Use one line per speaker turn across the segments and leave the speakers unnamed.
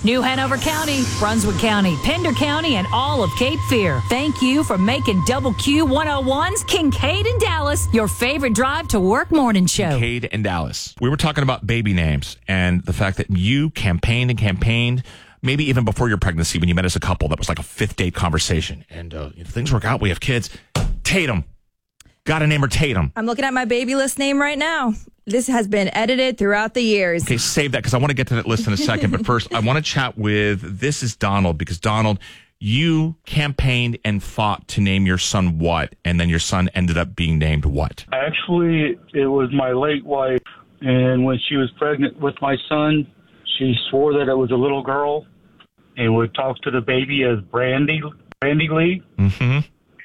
New Hanover County, Brunswick County, Pender County, and all of Cape Fear. Thank you for making Double Q 101's Kincaid and Dallas your favorite drive to work morning show.
Kincaid and Dallas. We were talking about baby names and the fact that you campaigned, maybe even before your pregnancy when you met as a couple. That was like a fifth date conversation. And if things work out, we have kids. Tatum. Got to name her Tatum.
I'm looking at my baby list name right now. This has been edited throughout the years.
Okay, save that because I want to get to that list in a second. But first, I want to chat with, this is Donald, because Donald, you campaigned and fought to name your son what? And then your son ended up being named what?
Actually, it was my late wife. And when she was pregnant with my son, she swore that it was a little girl and would talk to the baby as Brandy Lee.
Mm-hmm.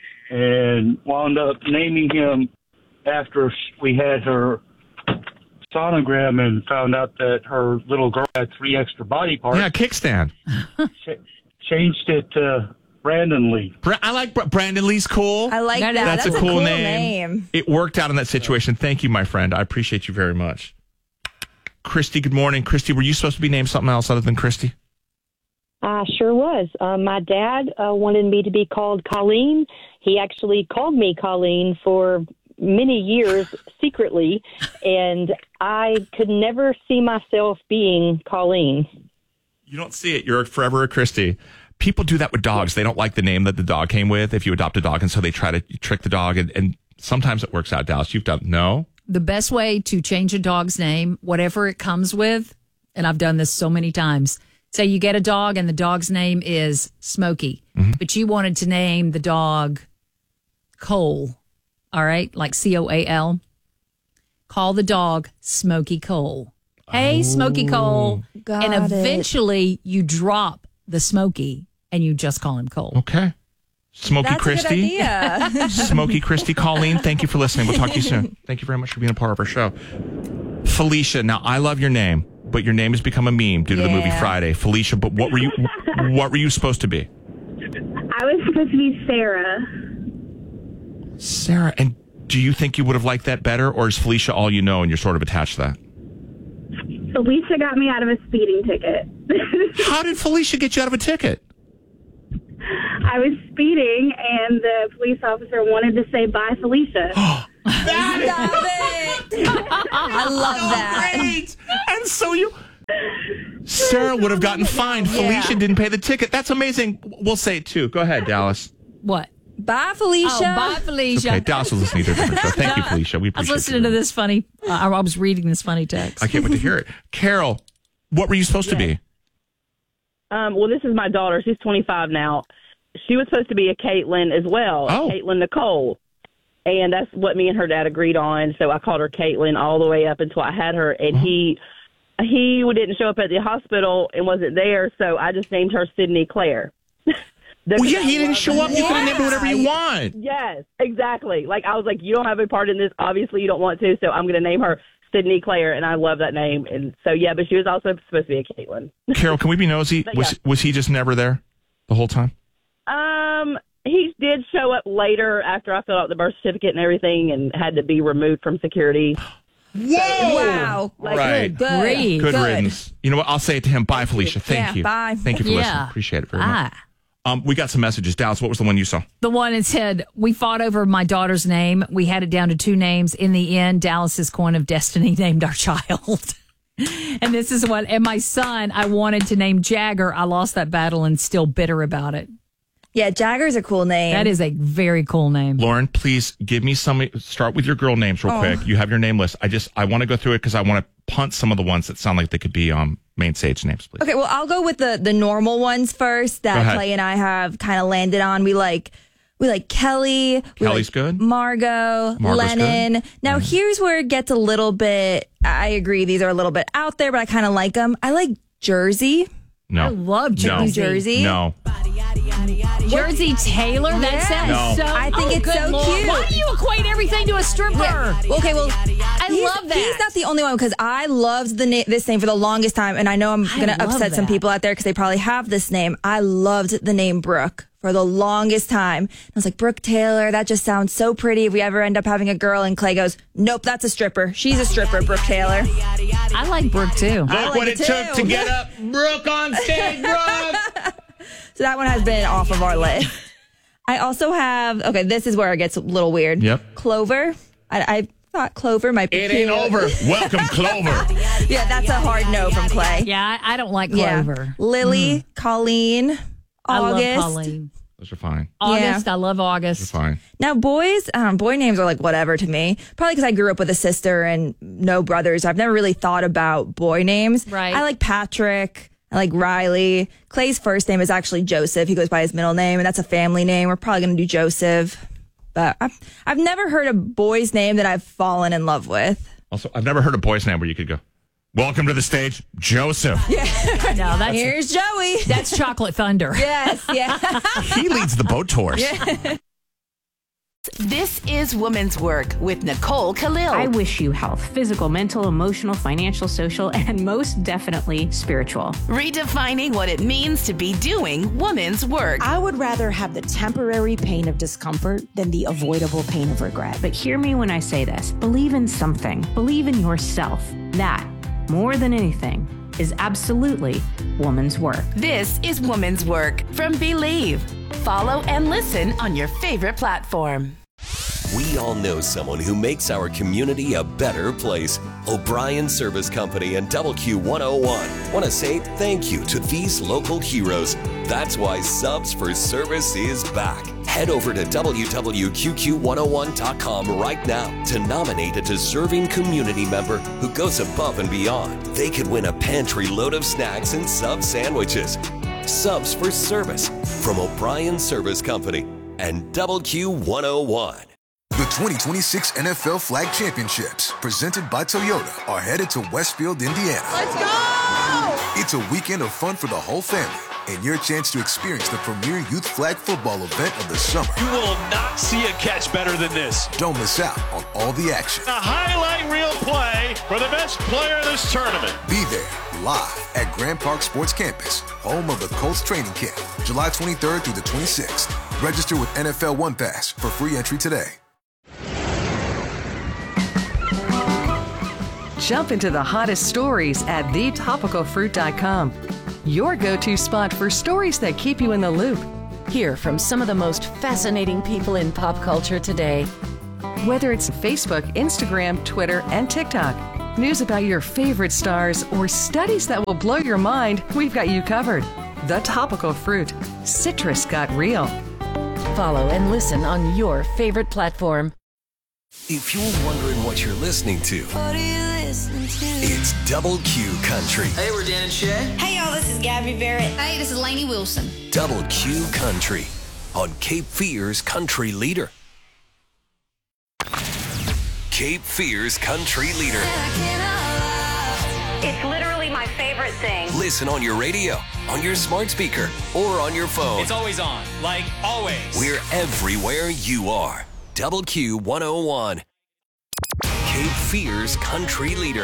And wound up naming him after we had her sonogram and found out that her little girl had 3 extra body parts.
Yeah, kickstand.
Changed it to Brandon Lee.
I like Brandon Lee's cool.
I like that.
That's a cool name. It worked out in that situation. Thank you, my friend. I appreciate you very much. Christy, good morning. Christy, were you supposed to be named something else other than Christy?
I sure was. My dad wanted me to be called Colleen. He actually called me Colleen for many years secretly, and I could never see myself being Colleen.
You don't see it. You're forever a Christy. People do that with dogs. They don't like the name that the dog came with if you adopt a dog, and so they try to trick the dog, and sometimes it works out. Dallas, you've done no?
The best way to change a dog's name, whatever it comes with, and I've done this so many times. Say you get a dog and the dog's name is Smokey, but you wanted to name the dog Cole, all right, like Coal. Call the dog Smokey Cole. Hey, Smokey Cole. And eventually you drop the Smokey and you just call him Cole.
Okay. Smokey
That's
Christy.
A good idea.
Smokey Christy, Colleen, thank you for listening. We'll talk to you soon. Thank you very much for being a part of our show. Felicia, now I love your name, but your name has become a meme due to the movie Friday. Felicia, but what were you supposed to be?
I was supposed to be Sarah.
Sarah, and do you think you would have liked that better, or is Felicia all you know and you're sort of attached to that?
Felicia got me out of a speeding ticket.
How did Felicia get you out of a ticket?
I was speeding, and the police officer wanted to say bye, Felicia.
Stop it. I love that.
Great. And so Sarah would have gotten fined. Felicia didn't pay the ticket. That's amazing. We'll say it too. Go ahead, Dallas.
What?
Bye, Felicia.
Oh, bye, Felicia.
Okay, Dallas was listening to a different show. Thank you, Felicia. We
I was
appreciate
listening to this funny, I was reading this funny text.
I can't wait to hear it. Carol, what were you supposed to be?
Well, this is my daughter. She's 25 now. She was supposed to be a Caitlin as well, Caitlin Nicole. And that's what me and her dad agreed on. So I called her Caitlin all the way up until I had her. And he didn't show up at the hospital and wasn't there. So I just named her Sydney Claire.
He didn't show up. You could have named her whatever you want.
Yes, exactly. Like, I was like, you don't have a part in this. Obviously, you don't want to. So I'm going to name her Sydney Claire. And I love that name. And so, yeah, but she was also supposed to be a Caitlin.
Carol, can we be nosy? Was he just never there the whole time?
He did show up later after I filled out the birth certificate and everything and had to be removed from security.
Whoa!
Wow.
Right.
Good
riddance. You know what? I'll say it to him. Bye, Felicia. Thank you.
Bye.
Thank you for listening. Appreciate it very much. We got some messages. Dallas, what was the one you saw?
The one that said, we fought over my daughter's name. We had it down to 2 names. In the end, Dallas's coin of destiny named our child. And this is and my son, I wanted to name Jagger. I lost that battle and still bitter about it.
Yeah, Jagger's a cool name.
That is a very cool name.
Lauren, please give me start with your girl names real quick. You have your name list. I want to go through it because I want to punt some of the ones that sound like they could be main stage names, please.
Okay, well, I'll go with the normal ones first that Clay and I have kind of landed on. We like Kelly.
Kelly's good.
Margot's Lennon. Good. Now, here's where it gets a little bit, I agree, these are a little bit out there, but I kind of like them. I like Jersey.
No.
I love Jersey.
New Jersey.
No.
Jersey Taylor? That sounds so
I think it's so cute.
Why do you equate everything to a stripper?
Yeah. Okay, well,
I love that.
He's not the only one because I loved this name for the longest time, and I know I'm going to upset some people out there because they probably have this name. I loved the name Brooke for the longest time. I was like, Brooke Taylor, that just sounds so pretty if we ever end up having a girl. And Clay goes, nope, that's a stripper. She's a stripper, Brooke Taylor.
I like Brooke too.
Look what it took to get up Brooke on stage, Brooke.
So that one has been off of our list. I also have, okay, this is where it gets a little weird.
Yep.
Clover. I thought Clover might be
It
cute.
ain't over. Welcome, Clover.
Yeah, that's a hard no from Clay.
Yeah, I don't like Clover.
Yeah. Lily, Colleen, August.
I love Colleen.
Those are fine.
August, I love August.
Those are fine.
Now, boys, boy names are like whatever to me. Probably because I grew up with a sister and no brothers. I've never really thought about boy names.
Right.
I like Patrick. I like Riley. Clay's first name is actually Joseph. He goes by his middle name, and that's a family name. We're probably going to do Joseph. But I've never heard a boy's name that I've fallen in love with.
Also, I've never heard a boy's name where you could go, welcome to the stage, Joseph.
Yeah.
No,
Here's Joey.
that's Chocolate Thunder.
Yes, yeah.
He leads the boat tours.
Yeah.
This is Woman's Work with Nicole Khalil.
I wish you health, physical, mental, emotional, financial, social, and most definitely spiritual.
Redefining what it means to be doing woman's work.
I would rather have the temporary pain of discomfort than the avoidable pain of regret.
But hear me when I say this. Believe in something. Believe in yourself. That, more than anything, is absolutely woman's work.
This is Woman's Work from Believe. Follow and listen on your favorite platform.
We all know someone who makes our community a better place. O'Brien Service Company and WQ101 want to say thank you to these local heroes. That's why Subs for Service is back. Head over to www.QQ101.com right now to nominate a deserving community member who goes above and beyond. They could win a pantry load of snacks and sub sandwiches. Subs for Service from O'Brien Service Company and WQ101.
The 2026 NFL Flag Championships, presented by Toyota, are headed to Westfield, Indiana.
Let's go!
It's a weekend of fun for the whole family and your chance to experience the premier youth flag football event of the summer.
You will not see a catch better than this.
Don't miss out on all the action.
A highlight reel play for the best player of this tournament.
Be there live at Grand Park Sports Campus, home of the Colts training camp, July 23rd through the 26th. Register with NFL One Pass for free entry today.
Jump into the hottest stories at thetopicalfruit.com. Your go-to spot for stories that keep you in the loop.
Hear from some of the most fascinating people in pop culture today.
Whether it's Facebook, Instagram, Twitter, and TikTok, news about your favorite stars, or studies that will blow your mind, we've got you covered. The Topical Fruit. Citrus got real.
Follow and listen on your favorite platform.
If you're wondering what you're listening to, it's Double Q Country.
Hey, we're Dan and Shay.
Hey, y'all, this is Gabby Barrett. Hey, this is Lainey Wilson.
Double Q Country on Cape Fear's Country Leader. Cape Fear's Country Leader.
It's literally my favorite thing.
Listen on your radio, on your smart speaker, or on your phone.
It's always on, like always.
We're everywhere you are. Double Q 101. Cape Fear's Country Leader.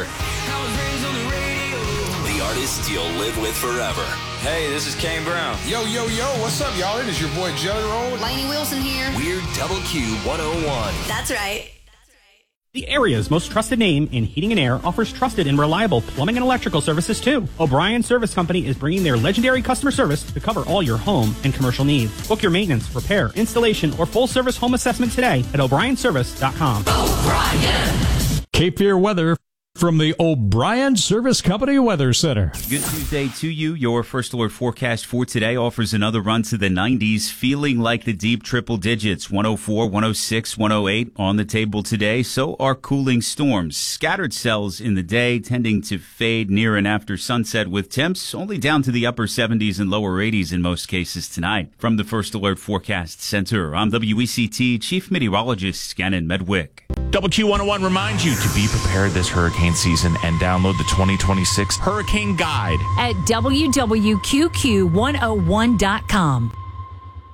The artists you'll live with forever.
Hey, this is Kane Brown.
Yo, what's up, y'all? It is your boy Jelly Roll.
Lainey Wilson here.
We're Double Q 101.
That's right.
The area's most trusted name in heating and air offers trusted and reliable plumbing and electrical services too. O'Brien Service Company is bringing their legendary customer service to cover all your home and commercial needs. Book your maintenance, repair, installation, or full service home assessment today at o'brienservice.com.
O'Brien. Cape Fear weather from the O'Brien Service Company Weather Center.
Good Tuesday to you. Your First Alert forecast for today offers another run to the 90s, feeling like the deep triple digits. 104, 106, 108 on the table today. So are cooling storms. Scattered cells in the day tending to fade near and after sunset, with temps only down to the upper 70s and lower 80s in most cases tonight. From the First Alert Forecast Center, I'm WECT Chief Meteorologist Shannon Medwick.
WQ101 reminds you to be prepared this hurricane season and download the 2026 Hurricane Guide
at WWQQ101.com.